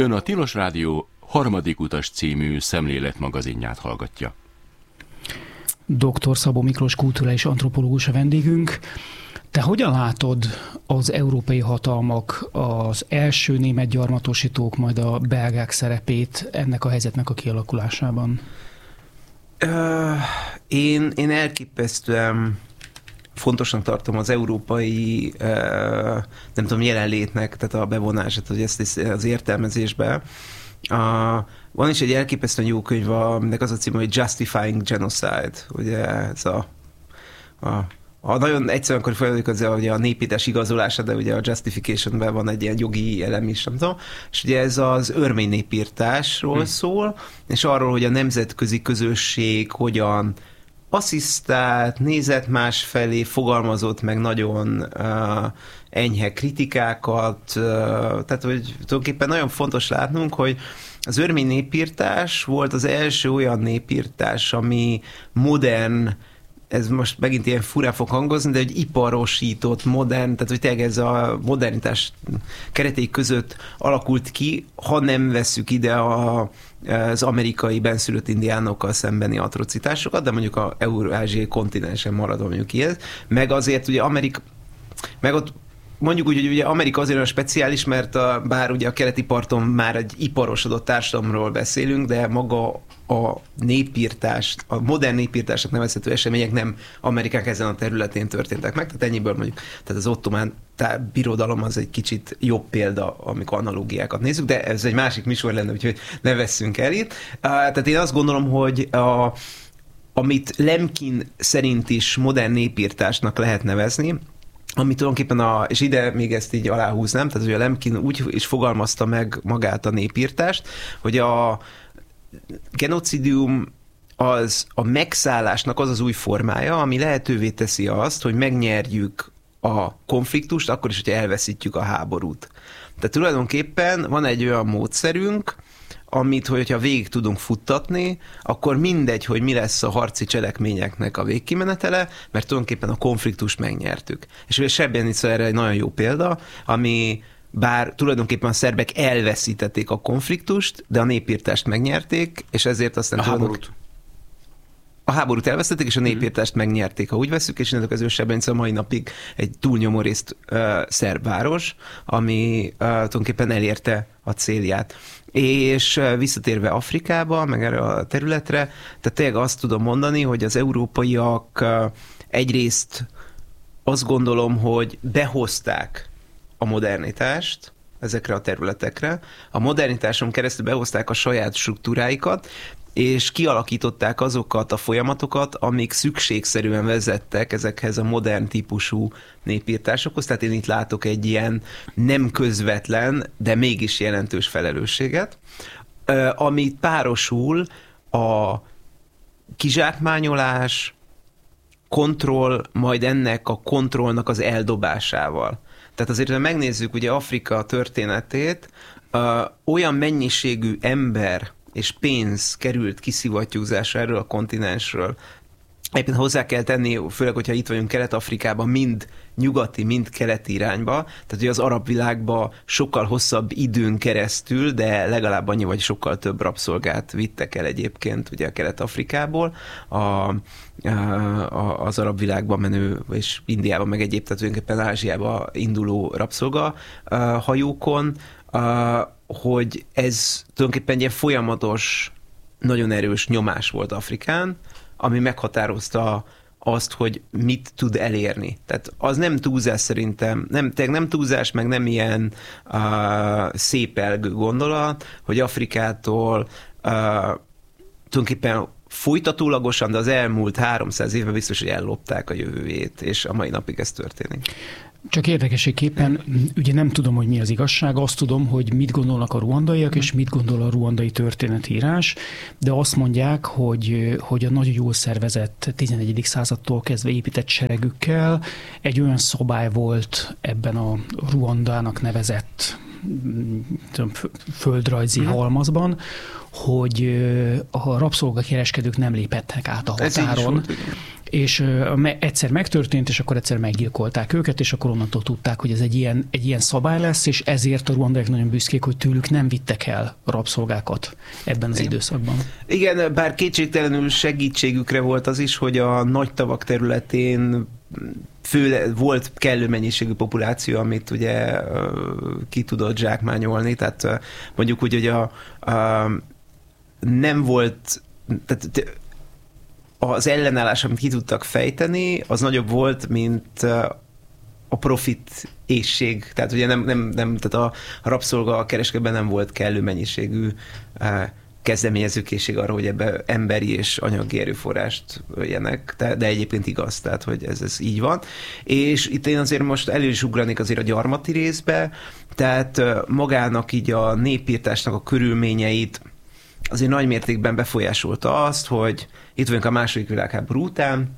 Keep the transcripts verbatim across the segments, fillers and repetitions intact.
Ön a Tilos Rádió Harmadik utas című szemléletmagazinját hallgatja. doktor Szabó Miklós kulturális antropológus a vendégünk. Te hogyan látod az európai hatalmak, az első német gyarmatosítók, majd a belgák szerepét ennek a helyzetnek a kialakulásában? Uh, én, én elképesztően fontosnak tartom az európai, uh, nem tudom, jelenlétnek, tehát a bevonását, hogy ezt az értelmezésbe. Uh, van is egy elképesztően jó könyv, aminek az a cím, hogy Justifying Genocide, ugye ez a, a A nagyon egyszerűen akkor folyamodjuk az a, a népírtás igazolása, de ugye a justificationben van egy ilyen jogi elem is, nem tudom. És ugye ez az örmény népírtásról hmm. szól, és arról, hogy a nemzetközi közösség hogyan asszisztált, nézett más felé, fogalmazott meg nagyon uh, enyhe kritikákat, uh, tehát hogy tulajdonképpen nagyon fontos látnunk, hogy az örmény népírtás volt az első olyan népírtás, ami modern, ez most megint ilyen furán fog hangozni, de egy iparosított, modern, tehát hogy tényleg ez a modernitás keretei között alakult ki, ha nem vesszük ide a, az amerikai benszülött indiánokkal szembeni atrocitásokat, de mondjuk a eurázsiai kontinensen maradva mondjuk ilyen, meg azért ugye Amerika, meg ott mondjuk úgy, hogy ugye Amerika azért olyan speciális, mert a, bár ugye a keleti parton már egy iparosodott társadalomról beszélünk, de maga a népírtás, a modern népírtásnak nevezhető események nem Amerikák ezen a területén történtek meg, tehát ennyiből mondjuk, tehát az ottomán birodalom az egy kicsit jobb példa, amikor analógiákat nézzük, de ez egy másik műsor lenne, úgyhogy ne vesszünk el itt. Tehát én azt gondolom, hogy a, amit Lemkin szerint is modern népírtásnak lehet nevezni, ami tulajdonképpen a, és ide még ezt így aláhúznám, tehát hogy a Lemkin úgy is fogalmazta meg magát a népírtást, hogy a genocidium az a megszállásnak az az új formája, ami lehetővé teszi azt, hogy megnyerjük a konfliktust, akkor is, hogyha elveszítjük a háborút. Tehát tulajdonképpen van egy olyan módszerünk, amit, hogyha végig tudunk futtatni, akkor mindegy, hogy mi lesz a harci cselekményeknek a végkimenetele, mert tulajdonképpen a konfliktust megnyertük. És ugye Srebrenica erre egy nagyon jó példa, ami bár tulajdonképpen a szerbek elveszítették a konfliktust, de a népírtást megnyerték, és ezért aztán... A háborút. A háborút elvesztették, és a népírtást megnyerték, ha úgy veszük, és innentől kezdve Srebrenica mai napig egy túlnyomó részt uh, szerb város, ami uh, tulajdonképpen elérte a célját. És uh, visszatérve Afrikába, meg erre a területre, tehát tényleg azt tudom mondani, hogy az európaiak uh, egyrészt azt gondolom, hogy behozták a modernitást ezekre a területekre. A modernitáson keresztül behozták a saját struktúráikat, és kialakították azokat a folyamatokat, amik szükségszerűen vezettek ezekhez a modern típusú népírtásokhoz. Tehát én itt látok egy ilyen nem közvetlen, de mégis jelentős felelősséget, amit párosul a kizsákmányolás, kontroll, majd ennek a kontrollnak az eldobásával. Tehát azért, ha megnézzük ugye Afrika történetét, olyan mennyiségű ember és pénz került kiszivattyúzásra erről a kontinensről. Egyébként hozzá kell tenni, főleg, hogyha itt vagyunk Kelet-Afrikában, mind nyugati, mind keleti irányba, tehát ugye az arab világban sokkal hosszabb időn keresztül, de legalább annyi, vagy sokkal több rabszolgát vittek el egyébként ugye a Kelet-Afrikából, a, a, az arab világban menő, és Indiában meg egyéb, tehát tulajdonképpen Ázsiába induló rabszolga hajókon, hogy ez tulajdonképpen egy ilyen folyamatos, nagyon erős nyomás volt Afrikán, ami meghatározta azt, hogy mit tud elérni. Tehát az nem túlzás szerintem, nem, nem túlzás, meg nem ilyen uh, szépelgő gondolat, hogy Afrikától uh, tulajdonképpen folytatólagosan, de az elmúlt háromszáz évben biztos, hogy ellopták a jövőjét, és a mai napig ez történik. Csak érdekességképpen, ugye nem tudom, hogy mi az igazság, azt tudom, hogy mit gondolnak a ruandaiak, és mit gondol a ruandai történetírás, de azt mondják, hogy, hogy a nagyon jól szervezett tizenegyedik századtól kezdve épített seregükkel egy olyan szabály volt ebben a Ruandának nevezett tudom, földrajzi halmazban, hogy a rabszolgakereskedők nem léphettek át a határon, és egyszer megtörtént, és akkor egyszer meggyilkolták őket, és akkor onnantól tudták, hogy ez egy ilyen, egy ilyen szabály lesz, és ezért a ruandaiak nagyon büszkék, hogy tőlük nem vittek el rabszolgákat ebben az Igen. időszakban. Igen, bár kétségtelenül segítségükre volt az is, hogy a nagy tavak területén főle, volt kellő mennyiségű populáció, amit ugye ki tudott zsákmányolni, tehát mondjuk úgy, hogy a, a nem volt, tehát az ellenállás, amit ki tudtak fejteni, az nagyobb volt, mint a profit éhség. Tehát ugye nem, nem, nem tehát a, a rabszolga kereskedben nem volt kellő mennyiségű kezdeményezőkészség arra, hogy ebbe emberi és anyagi erőforrást öljenek, de, de egyébként igaz, tehát hogy ez, ez így van. És itt én azért most elő is ugranék azért a gyarmati részbe, tehát magának így a népírtásnak a körülményeit azért nagy mértékben befolyásolta azt, hogy itt vagyunk a második világháború után,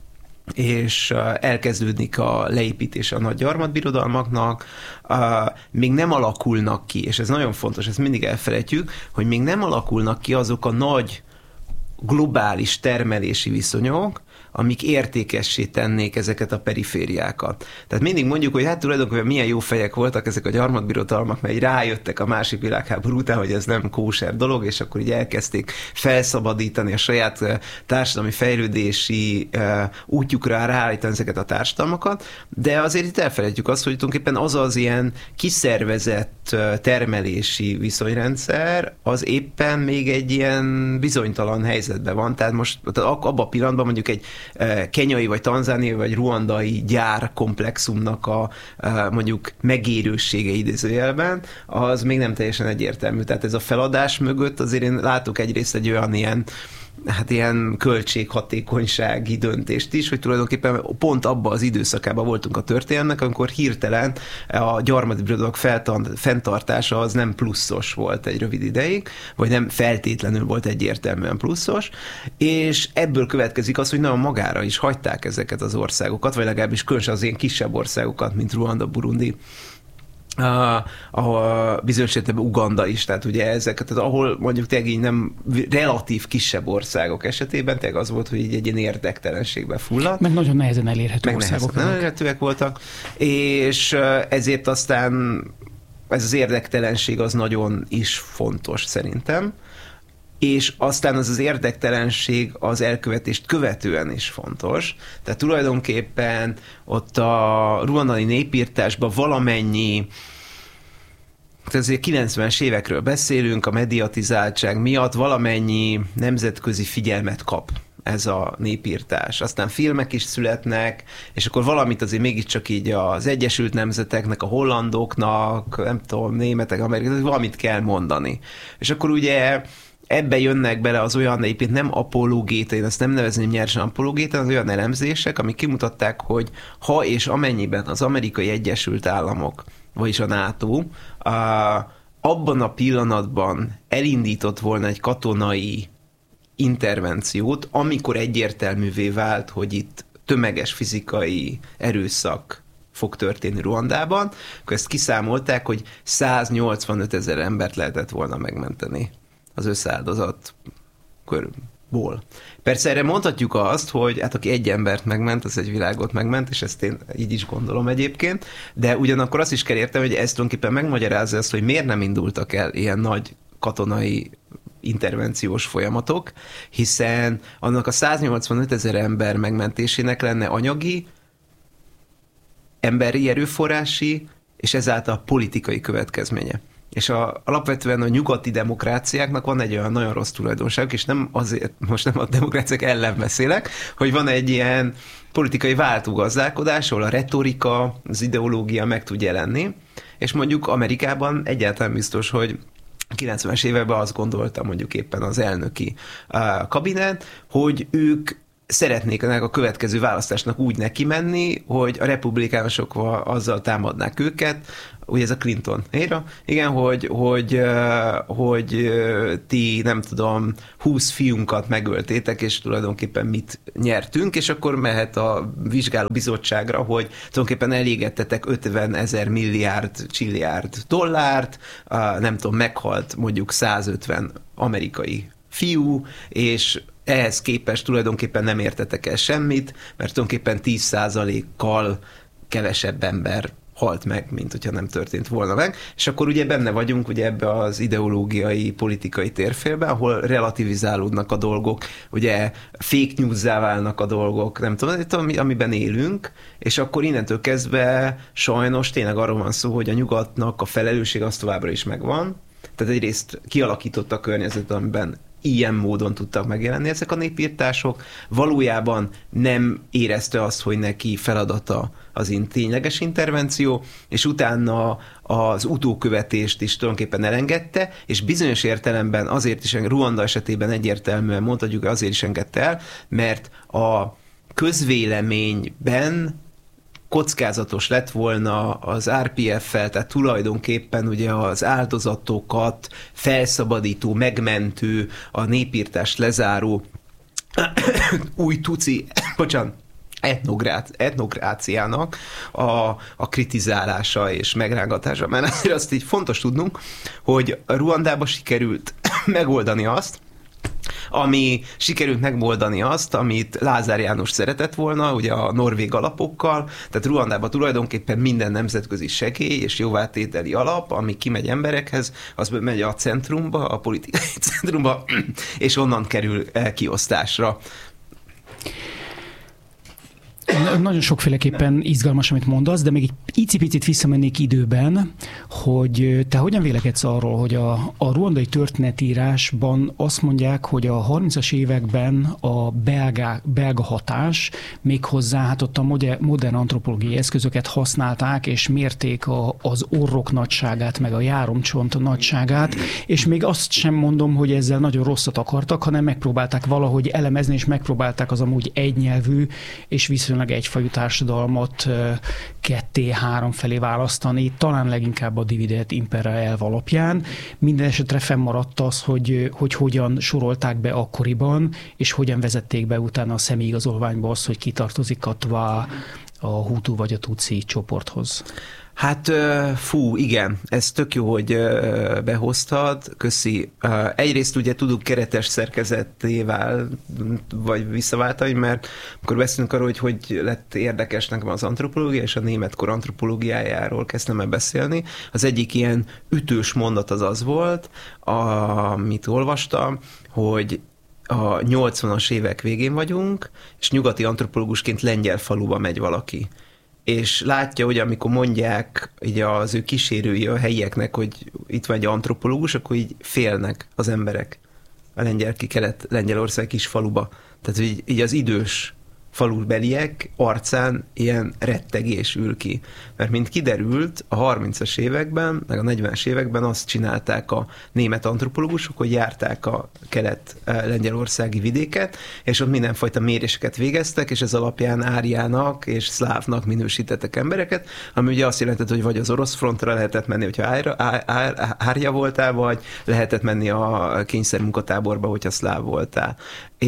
és elkezdődik a leépítése a nagy gyarmatbirodalmaknak, még nem alakulnak ki, és ez nagyon fontos, ezt mindig elfelejtjük, hogy még nem alakulnak ki azok a nagy globális termelési viszonyok, amik értékessé tennék ezeket a perifériákat. Tehát mindig mondjuk, hogy hát tulajdonképpen milyen jó fejek voltak ezek a gyarmatbirodalmak, mert rájöttek a második világháború után, hogy ez nem kóser dolog, és akkor így elkezdték felszabadítani a saját társadalmi fejlődési útjukra ráállítani ezeket a társadalmakat, de azért itt elfelejtjük azt, hogy tulajdonképpen az az ilyen kiszervezett termelési viszonyrendszer, az éppen még egy ilyen bizonytalan helyzetben van. Tehát most abban a pillanatban mondjuk egy kenyai, vagy tanzániai, vagy ruandai gyárkomplexumnak a mondjuk megérőssége idézőjelben, az még nem teljesen egyértelmű. Tehát ez a feladás mögött azért én látok egyrészt egy olyan ilyen hát ilyen költséghatékonysági döntést is, hogy tulajdonképpen pont abban az időszakában voltunk a történelmnek, amikor hirtelen a gyarmatbirodalmak fenntartása az nem pluszos volt egy rövid ideig, vagy nem feltétlenül volt egyértelműen pluszos, és ebből következik az, hogy nagyon magára is hagyták ezeket az országokat, vagy legalábbis különösen az ilyen kisebb országokat, mint Ruanda, Burundi, a, a bizonyos értelemben Uganda is, tehát ugye ezeket, tehát ahol mondjuk tényleg így nem relatív kisebb országok esetében tényleg az volt, hogy így egy ilyen érdektelenségbe fulladt. Meg nagyon nehezen elérhető meg országok. Nehezen elérhetőek voltak, és ezért aztán ez az érdektelenség az nagyon is fontos szerintem, és aztán az az érdektelenség az elkövetést követően is fontos. Tehát tulajdonképpen ott a ruandai népírtásban valamennyi, ezért kilencvenes évekről beszélünk, a mediatizáltság miatt valamennyi nemzetközi figyelmet kap ez a népírtás. Aztán filmek is születnek, és akkor valamit azért mégiscsak így az Egyesült Nemzeteknek, a hollandoknak, nem tudom, németek, amerikai, valamit kell mondani. És akkor ugye ebbe jönnek bele az olyan, egyébként nem apologéta, én ezt nem nevezném nyersen apologéta, az olyan elemzések, amik kimutatták, hogy ha és amennyiben az Amerikai Egyesült Államok, vagyis a NATO, a, abban a pillanatban elindított volna egy katonai intervenciót, amikor egyértelművé vált, hogy itt tömeges fizikai erőszak fog történni Ruandában, akkor ezt kiszámolták, hogy száznyolcvanöt ezer embert lehetett volna megmenteni az összeáldozat körülból. Persze erre mondhatjuk azt, hogy hát aki egy embert megment, az egy világot megment, és ezt én így is gondolom egyébként, de ugyanakkor azt is kell érteni, hogy ezt tulajdonképpen megmagyarázza azt, hogy miért nem indultak el ilyen nagy katonai intervenciós folyamatok, hiszen annak a száznyolcvanöt ezer ember megmentésének lenne anyagi, emberi erőforrási, és ezáltal politikai következménye. És a, alapvetően a nyugati demokráciáknak van egy olyan nagyon rossz tulajdonság, és nem azért, most nem a demokráciák ellen beszélek, hogy van egy ilyen politikai váltógazdálkodás, ahol a retorika, az ideológia meg tud jelenni, és mondjuk Amerikában egyáltalán biztos, hogy kilencvenes években azt gondolta mondjuk éppen az elnöki uh, kabinet, hogy ők szeretnék a következő választásnak úgy neki menni, hogy a republikánusok azzal támadnák őket, ugye ez a Clinton éra, igen, hogy, hogy, hogy ti, nem tudom, húsz fiunkat megöltétek, és tulajdonképpen mit nyertünk, és akkor mehet a vizsgáló bizottságra, hogy tulajdonképpen elégettetek ötven ezer milliárd, csilliárd dollárt, nem tudom, meghalt mondjuk százötven amerikai fiú, és ehhez képest tulajdonképpen nem értetek el semmit, mert tulajdonképpen tíz százalékkal kevesebb ember halt meg, mint hogyha nem történt volna meg, és akkor ugye benne vagyunk ugye ebbe az ideológiai, politikai térfélbe, ahol relativizálódnak a dolgok, ugye fake news-zá válnak a dolgok, nem tudom, amiben élünk, és akkor innentől kezdve sajnos tényleg arról van szó, hogy a nyugatnak a felelősség az továbbra is megvan, tehát egyrészt kialakította a környezetet, amiben ilyen módon tudtak megjelenni ezek a népírtások. Valójában nem érezte azt, hogy neki feladata az in- tényleges intervenció, és utána az utókövetést is tulajdonképpen elengedte, és bizonyos értelemben azért is, Ruanda esetében egyértelműen mondhatjuk, azért is engedte el, mert a közvéleményben kockázatos lett volna az er pé ef-fel, tehát tulajdonképpen ugye az áldozatokat felszabadító, megmentő, a népírtást lezáró új tuci, bocsánat, etnográt, etnokráciának a, a kritizálása és megrángatása. Mert azért azt így fontos tudnunk, hogy Ruandába sikerült megoldani azt, ami sikerült megoldani azt, amit Lázár János szeretett volna, ugye a norvég alapokkal, tehát Ruandában tulajdonképpen minden nemzetközi segély és jóvátételi alap, ami kimegy emberekhez, az megy a centrumba, a politikai centrumba, és onnan kerül kiosztásra. Nagyon sokféleképpen izgalmas, amit mondasz, de még egy icipicit visszamennék időben, hogy te hogyan vélekedsz arról, hogy a, a ruandai történetírásban azt mondják, hogy a harmincas években a belga, belga hatás méghozzá hát ott a modern antropológiai eszközöket használták, és mérték a, az orrok nagyságát, meg a járomcsont nagyságát, és még azt sem mondom, hogy ezzel nagyon rosszat akartak, hanem megpróbálták valahogy elemezni, és megpróbálták az amúgy egynyelvű, és viszonylag egyfajú társadalmat ketté-három felé választani, talán leginkább a dividet impera elv alapján. Minden esetre fennmaradt az, hogy, hogy hogyan sorolták be akkoriban, és hogyan vezették be utána a személyigazolványba az, hogy kitartozik a Twa, a Hutu vagy a Tutsi csoporthoz. Hát fú, igen, ez tök jó, hogy behoztad, köszi. Egyrészt ugye tudunk keretes szerkezettével, vagy visszaváltani, mert akkor beszélünk arról, hogy hogy lett érdekes nekem az antropológia, és a német kor antropológiájáról kezdtem el beszélni. Az egyik ilyen ütős mondat az az volt, amit olvastam, hogy a nyolcvanas évek végén vagyunk, és nyugati antropológusként lengyel faluba megy valaki. És látja, hogy amikor mondják így az ő kísérői a helyieknek, hogy itt van egy antropológus, akkor így félnek az emberek a lengyel kelet Lengyelország kis faluba. Tehát így, így az idős falubeliek arcán ilyen rettegés ül ki. Mert mint kiderült, a harmincas években, meg a negyvenes években azt csinálták a német antropológusok, hogy járták a kelet-lengyelországi vidéket, és ott mindenfajta méréseket végeztek, és ez alapján áriának és szlávnak minősítettek embereket, ami ugye azt jelentett, hogy vagy az orosz frontra lehetett menni, hogyha ária, ária voltál, vagy lehetett menni a kényszermunkatáborba, hogyha szláv voltál.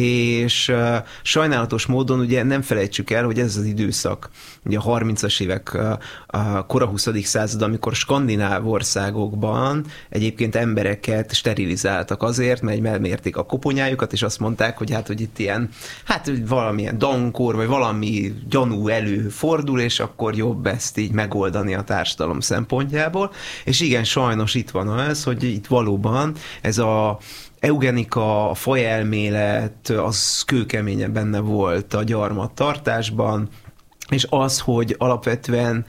És uh, sajnálatos módon ugye nem felejtsük el, hogy ez az időszak, ugye a harmincas évek, uh, a kora huszadik század, amikor skandináv országokban egyébként embereket sterilizáltak azért, mert elmérték a koponyájukat, és azt mondták, hogy hát, hogy itt ilyen, hát valamilyen dankor, vagy valami gyanú előfordul, és akkor jobb ezt így megoldani a társadalom szempontjából. És igen, sajnos itt van ez, hogy itt valóban ez a eugenika, a fajelmélet, az kőkeményen benne volt a gyarmattartásban, és az, hogy alapvetően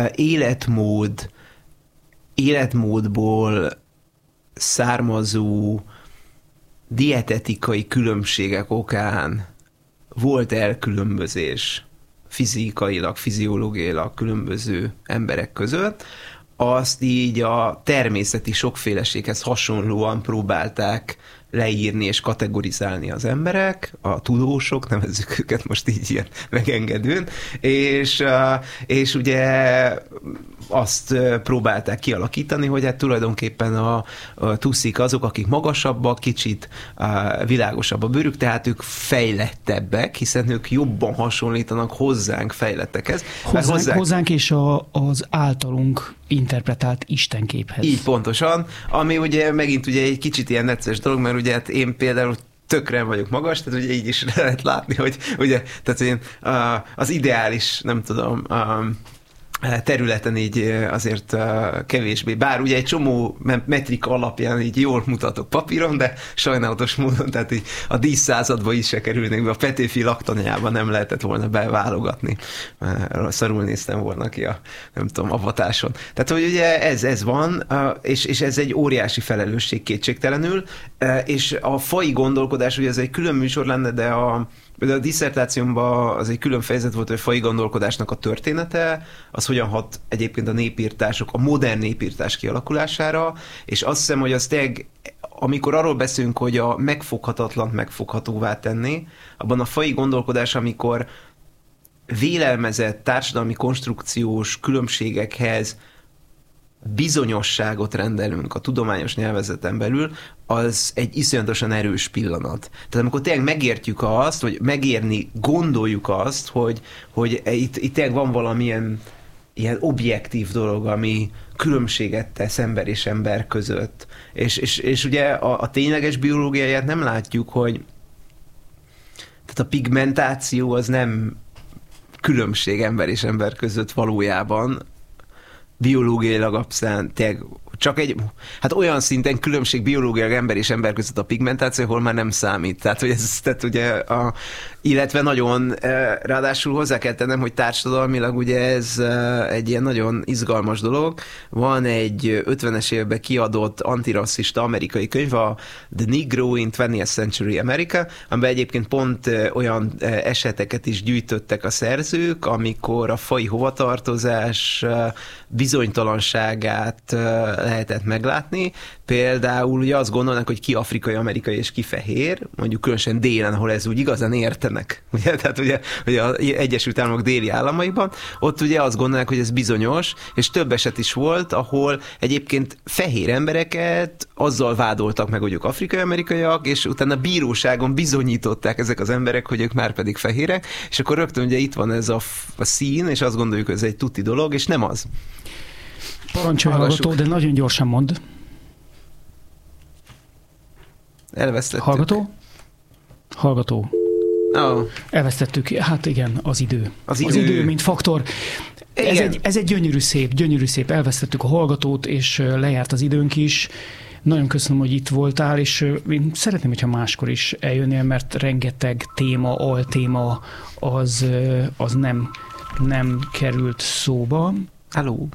életmód, életmódból származó dietetikai különbségek okán volt elkülönbözés fizikailag, fiziológiailag különböző emberek között, azt így a természeti sokféleséghez hasonlóan próbálták leírni és kategorizálni az emberek, a tudósok, nevezzük őket most így ilyen megengedőn, és, és ugye azt próbálták kialakítani, hogy hát tulajdonképpen a, a tuszik azok, akik magasabbak, kicsit világosabb a bőrük, tehát ők fejlettebbek, hiszen ők jobban hasonlítanak hozzánk fejlettekhez. Hozzánk, hozzánk, hozzánk és a, az általunk interpretált istenképhez. Így pontosan, ami ugye megint ugye egy kicsit ilyen necces dolog, mert ugye hát én például tökre vagyok magas, tehát ugye így is lehet látni, hogy ugye, tehát én az ideális, nem tudom, területen így azért kevésbé. Bár ugye egy csomó metrika alapján így jól mutatok papíron, de sajnálatos módon, tehát így a díszszázadba is se kerülnék be, a Petőfi laktanyába nem lehetett volna beválogatni. Szarul néztem volna ki a, nem tudom, avatáson. Tehát, hogy ugye ez, ez van, és, és ez egy óriási felelősség kétségtelenül, és a faji gondolkodás, ugye ez egy külön műsor lenne, de a De a disszertációmban az egy külön fejezet volt, hogy a faji gondolkodásnak a története, az hogyan hat egyébként a népírtások, a modern népírtás kialakulására, és azt hiszem, hogy az tényleg, amikor arról beszélünk, hogy a megfoghatatlant megfoghatóvá tenni, abban a faji gondolkodás, amikor vélelmezett társadalmi konstrukciós különbségekhez bizonyosságot rendelünk a tudományos nyelvezeten belül, az egy iszonyatosan erős pillanat. Tehát amikor tényleg megértjük azt, vagy megérni, gondoljuk azt, hogy, hogy itt, itt tényleg van valamilyen ilyen objektív dolog, ami különbséget tesz ember és ember között. És, és, és ugye a, a tényleges biológiáját nem látjuk, hogy tehát a pigmentáció az nem különbség ember és ember között valójában, biológiailag abszolút, tényleg csak egy, hát olyan szinten különbség biológiailag ember és ember között a pigmentáció, ahol már nem számít. Tehát, hogy ez, tehát ugye a, illetve nagyon, ráadásul hozzá kell tennem, hogy társadalmilag ugye ez egy ilyen nagyon izgalmas dolog. Van egy ötvenes években kiadott antirasszista amerikai könyv, a The Negro in twentieth Century America, amiben egyébként pont olyan eseteket is gyűjtöttek a szerzők, amikor a faji hovatartozás bizonytalanságát lehetett meglátni. Például ugye azt gondolnak, hogy ki afrikai, amerikai és ki fehér, mondjuk különösen délen, ahol ez úgy igazán értenek. Ugye? Tehát ugye, ugye az Egyesült Államok déli államaiban, ott ugye azt gondolnak, hogy ez bizonyos, és több eset is volt, ahol egyébként fehér embereket azzal vádoltak meg, hogy ők afrikai, amerikaiak, és utána bíróságon bizonyították ezek az emberek, hogy ők már pedig fehérek, és akkor rögtön ugye itt van ez a, a szín, és azt gondoljuk, hogy ez egy tuti dolog, és nem az. Parancsolj, hallgató, de nagyon gyorsan mondd. Elvesztettük. Hallgató? Hallgató. Oh. Elvesztettük. Hát igen, az idő. Az idő, az idő mint faktor. Ez egy, ez egy gyönyörű szép, gyönyörű szép. Elvesztettük a hallgatót, és lejárt az időnk is. Nagyon köszönöm, hogy itt voltál, és én szeretném, hogyha máskor is eljönnél, mert rengeteg téma, altéma az, az nem, nem került szóba. Halló?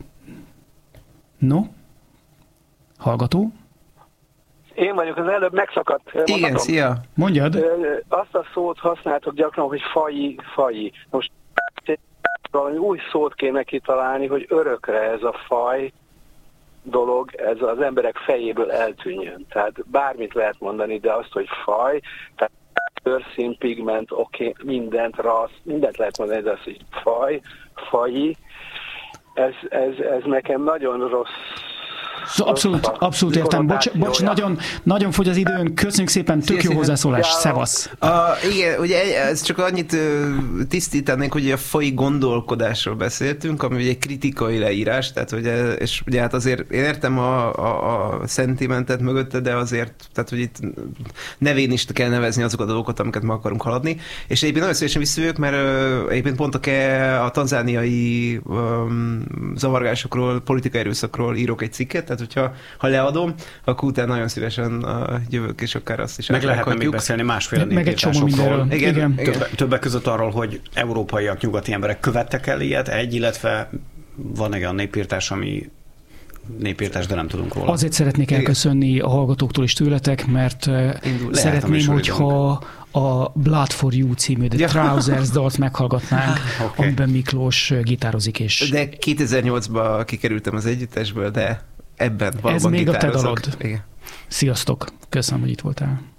No? Hallgató? Én vagyok, az előbb megszakadt. Igen, mondhatom. szia. Mondjad. Azt a szót használtok gyakran, hogy faji, faji. Most valami új szót kéne kitalálni, hogy örökre ez a faj dolog, ez az emberek fejéből eltűnjön. Tehát bármit lehet mondani, de azt, hogy faj, tehát őrszín, pigment, oké, okay, mindent, rassz, mindent lehet mondani, de az, hogy faj, faji, ez, ez, ez nekem nagyon rossz. Szóval abszolút, abszolút értem. Bocs, bocs nagyon, nagyon fogy az időn. Köszönjük szépen, tök jó hozzászólás. Szevasz. A, igen, ugye ez csak annyit tisztítanék, hogy a faji gondolkodásról beszéltünk, ami ugye egy kritikai leírás, tehát ugye, és ugye hát azért én értem a, a, a szentimentet mögötte, de azért, tehát hogy itt nevén is kell nevezni azokat a dolgokat, amiket meg akarunk haladni. És egyébként nagyon szívesen visszajövök, mert egyébként pont a, a tanzániai um, zavargásokról, politikai erőszakról írok egy cikket, tehát hogyha ha leadom, akkor utána nagyon szívesen uh, jövök, és akár azt is meg lehetne még beszélni másféle népírtásokról. Igen, igen. Többek, többek között arról, hogy európaiak, nyugati emberek követtek el ilyet, egy, illetve van egy olyan népírtás, ami népírtás, de nem tudunk róla. Azért szeretnék elköszönni a hallgatóktól és tőletek, mert Indul, szeretném, hogyha a Blood for You című The Trousers dalt meghallgatnánk, okay. Amiben Miklós gitározik. És... De kétezer-nyolcban kikerültem az együttesből, de ebben valóban ez még gitározok. A te dalod. Igen. Sziasztok, köszönöm, hogy itt voltál.